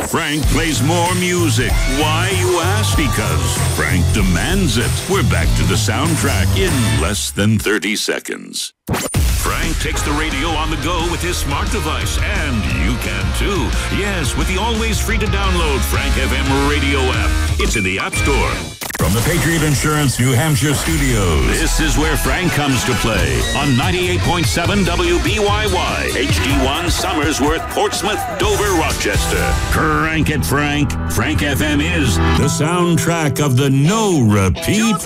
Frank plays more music. Why, you ask? Because Frank demands it. We're back to the soundtrack in less than 30 seconds. Frank takes the radio on the go with his smart device, and you can too. Yes, with the always free to download Frank FM radio app. It's in the App Store. From the Patriot Insurance New Hampshire studios, this is where Frank comes to play on 98.7 WBYY, HD1 Somersworth, Portsmouth, Dover, Rochester. Crank it, Frank. Frank FM is the soundtrack of the no repeat